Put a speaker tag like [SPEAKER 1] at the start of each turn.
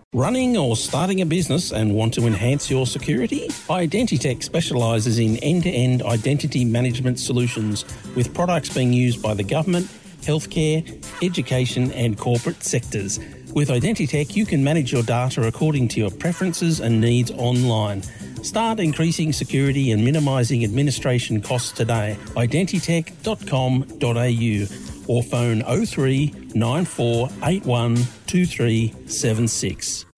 [SPEAKER 1] Running or starting a business and want to enhance your security? Identitech specialises in end-to-end identity management solutions with products being used by the government, healthcare, education and corporate sectors. With Identitech, you can manage your data according to your preferences and needs online. Start increasing security and minimising administration costs today. Identitech.com.au or phone 03 9481 2376.